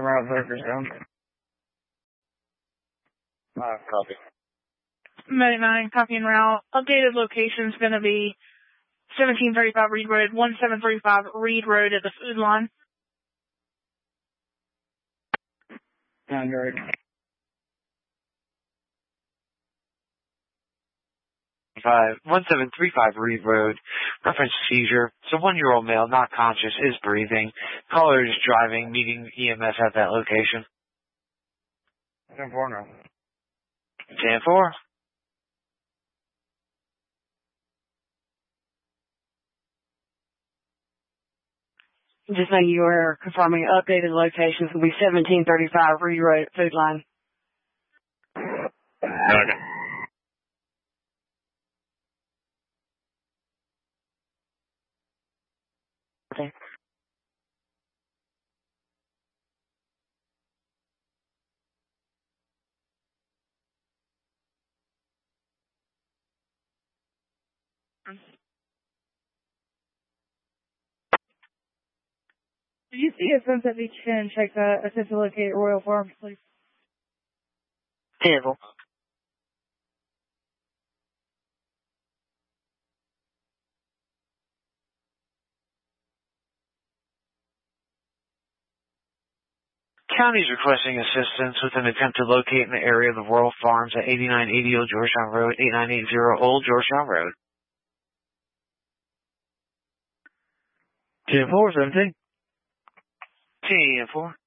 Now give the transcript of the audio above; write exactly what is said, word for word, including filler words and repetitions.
around Burgers Zone. Uh, copy. Medic nine, copy and route. Updated location's going to be seventeen thirty-five Reed Road, seventeen thirty-five Reed Road at the food line. Sound right. Five one seven three five Reed Road. Reference seizure. It's a one-year-old male, not conscious, is breathing. Caller is driving, meeting E M S at that location. ten four now. ten four. Just making you aware, confirming updated locations will be seventeen thirty-five Reed Road food line. Okay. Okay. Did you see a Sunset Beach ten check the assisted located Royal Farms, please? Terrible. County is requesting assistance with an attempt to locate in the area of the Royal Farms at eighty-nine eighty Old Georgetown Road, eighty-nine eighty Old Georgetown Road. ten four, seventeen. ten four.